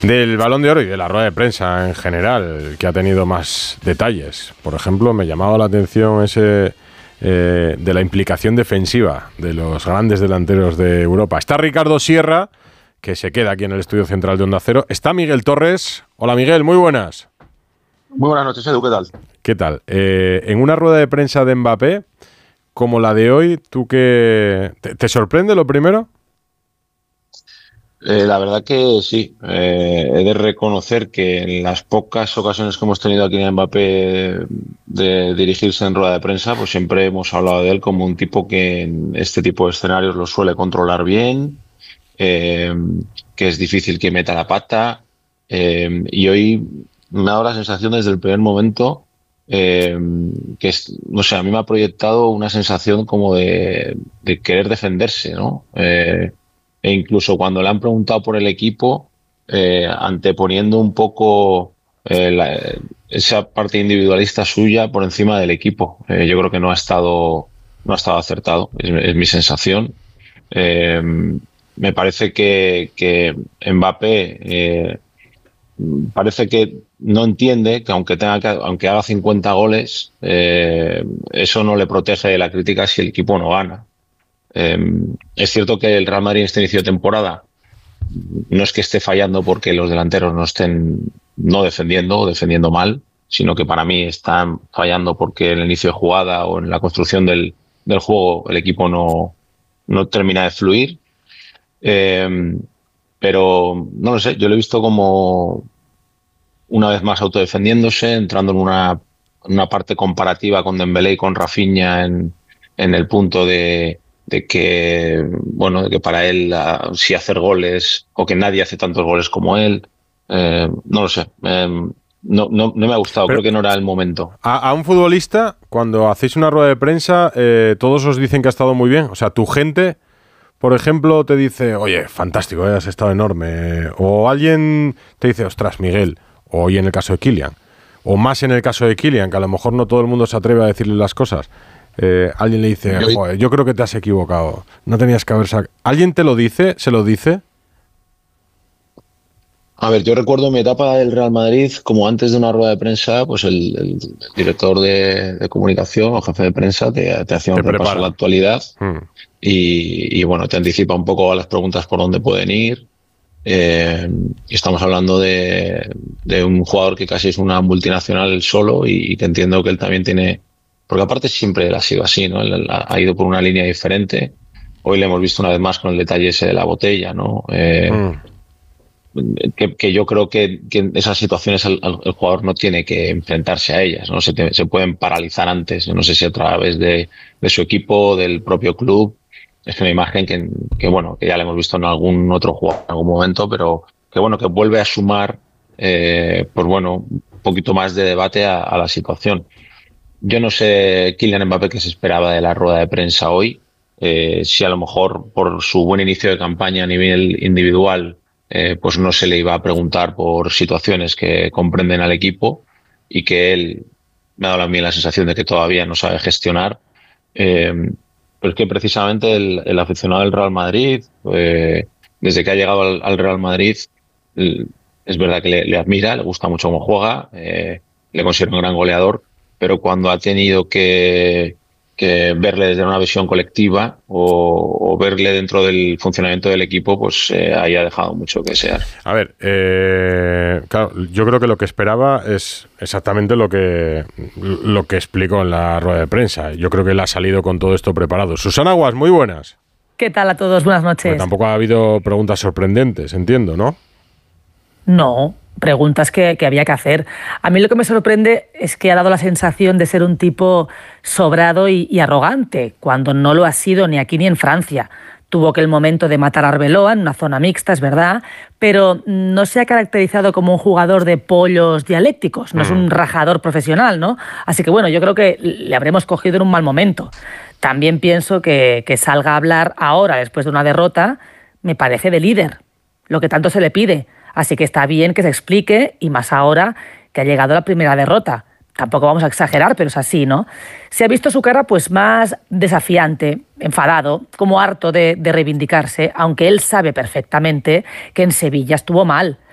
Del Balón de Oro y de la rueda de prensa en general, que ha tenido más detalles. Por ejemplo, me llamaba la atención ese de la implicación defensiva de los grandes delanteros de Europa. Está Ricardo Sierra, que se queda aquí en el estudio central de Onda Cero. Está Miguel Torres. Hola Miguel, muy buenas. Muy buenas noches, Edu, ¿qué tal? ¿Qué tal? En una rueda de prensa de Mbappé, como la de hoy, ¿tú qué te sorprende lo primero? La verdad que sí, he de reconocer que en las pocas ocasiones que hemos tenido aquí en Mbappé de dirigirse en rueda de prensa, pues siempre hemos hablado de él como un tipo que en este tipo de escenarios lo suele controlar bien, que es difícil que meta la pata, y hoy me ha dado la sensación desde el primer momento no sé, a mí me ha proyectado una sensación como de querer defenderse, ¿no? E incluso cuando le han preguntado por el equipo, anteponiendo un poco esa parte individualista suya por encima del equipo. Yo creo que no ha estado acertado, es mi sensación. Me parece que Mbappé parece que no entiende que aunque haga 50 goles, eso no le protege de la crítica si el equipo no gana. Es cierto que el Real Madrid en este inicio de temporada no es que esté fallando porque los delanteros no estén defendiendo o defendiendo mal, sino que para mí están fallando porque en el inicio de jugada o en la construcción del juego el equipo no termina de fluir. Pero no lo sé, yo lo he visto como una vez más autodefendiéndose, entrando en una parte comparativa con Dembélé y con Rafinha en el punto de que para él sí hacer goles o que nadie hace tantos goles como él, no lo sé, no me ha gustado. Pero creo que no era el momento. A un futbolista, cuando hacéis una rueda de prensa, todos os dicen que ha estado muy bien, o sea, tu gente, por ejemplo, te dice, oye, fantástico, has estado enorme, o alguien te dice, ostras, Miguel, o hoy en el caso de Kylian, o más en el caso de Kylian, que a lo mejor no todo el mundo se atreve a decirle las cosas. Alguien le dice, joder, yo creo que te has equivocado, no tenías que haber sacado. ¿Alguien te lo dice? ¿Se lo dice? A ver, yo recuerdo mi etapa del Real Madrid, como antes de una rueda de prensa, pues el director de comunicación o jefe de prensa te hacía un repaso de la actualidad y bueno, te anticipa un poco a las preguntas por dónde pueden ir. Y estamos hablando de un jugador que casi es una multinacional él solo y que entiendo que él también tiene, porque aparte siempre él ha sido así, ¿no? Él ha ido por una línea diferente. Hoy le hemos visto una vez más con el detalle ese de la botella, ¿no? Que yo creo que en esas situaciones el jugador no tiene que enfrentarse a ellas, ¿no? Se pueden paralizar antes, no sé si a través de su equipo, del propio club. Es una imagen que ya la hemos visto en algún otro jugador en algún momento, pero que vuelve a sumar un poquito más de debate a la situación. Yo no sé Kylian Mbappé qué se esperaba de la rueda de prensa hoy, si a lo mejor por su buen inicio de campaña a nivel individual pues no se le iba a preguntar por situaciones que comprenden al equipo y que él me ha dado a mí la sensación de que todavía no sabe gestionar. Pero es que precisamente el aficionado del Real Madrid, desde que ha llegado al Real Madrid, es verdad que le admira, le gusta mucho cómo juega, le considera un gran goleador, pero cuando ha tenido que verle desde una visión colectiva o verle dentro del funcionamiento del equipo, pues ahí ha dejado mucho que desear. A ver, claro, yo creo que lo que esperaba es exactamente lo que explicó en la rueda de prensa. Yo creo que él ha salido con todo esto preparado. Susana Guas, muy buenas. ¿Qué tal a todos? Buenas noches. Porque tampoco ha habido preguntas sorprendentes, entiendo, ¿no? No, preguntas que había que hacer. A mí lo que me sorprende es que ha dado la sensación de ser un tipo sobrado y arrogante, cuando no lo ha sido ni aquí ni en Francia. Tuvo aquel momento de matar a Arbeloa en una zona mixta, es verdad, pero no se ha caracterizado como un jugador de pollos dialécticos, no es un rajador profesional, ¿no? Así que bueno, yo creo que le habremos cogido en un mal momento. También pienso que salga a hablar ahora, después de una derrota, me parece de líder, lo que tanto se le pide. Así que está bien que se explique, y más ahora que ha llegado la primera derrota. Tampoco vamos a exagerar, pero es así, ¿no? Se ha visto su cara pues más desafiante, enfadado, como harto de reivindicarse, aunque él sabe perfectamente que en Sevilla estuvo mal.